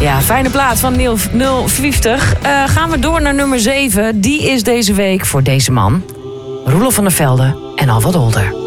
Ja, fijne plaat van 050. Gaan we door naar nummer 7. Die is deze week voor deze man. Roelof van der Velde en Al wat Older.